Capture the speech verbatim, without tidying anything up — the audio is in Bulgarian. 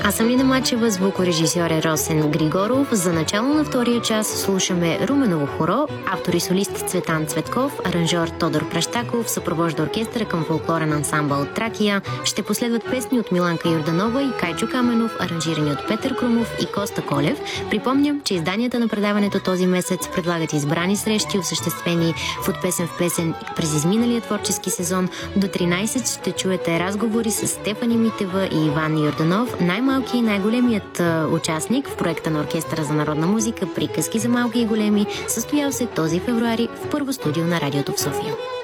Аз съм Лина Мачева, звукорежисьор е Росен Григоров. За начало на втория час слушаме Руменово хоро, автор и солист Цветан Цветков, аранжьор Тодор Пращаков, съпровожда оркестъра към фолклорен ансамбъл Тракия. Ще последват песни от Миланка Йорданова и Кайчо Каменов, аранжирани от Петър Крумов и Коста Колев. Припомням, че изданията на предаването този месец предлагат избрани срещи, осъществени в От песен в песен през изминалия творчески сезон. До тринайсет ще чуете разговори с Стефани Митева и Иван Йорданов, най-малки и най-големият а, участник в проекта на Оркестъра за народна музика "Приказки за малки и големи", състоял се този февруари в първо студио на радиото в София.